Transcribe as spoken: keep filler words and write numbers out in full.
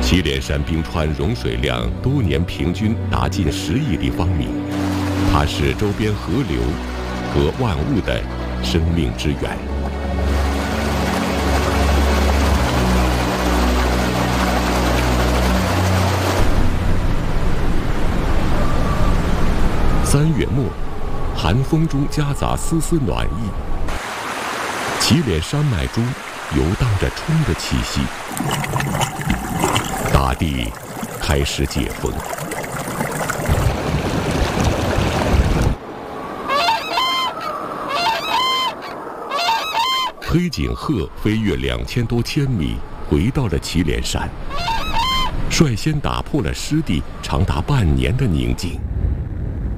祁连山冰川融水量多年平均达近十亿立方米，它是周边河流和万物的生命之源。三月末，寒风中夹杂丝丝暖意，祁连山脉中游荡着春的气息，大地开始解封。黑颈鹤飞越两千多千米，回到了祁连山，率先打破了湿地长达半年的宁静。